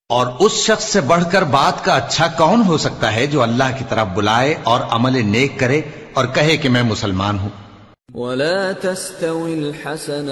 और उस शख्स से बढ़कर बात का अच्छा कौन हो सकता है जो अल्लाह की तरफ बुलाए और अमल नेक करे और कहे कि मैं मुसलमान हूं।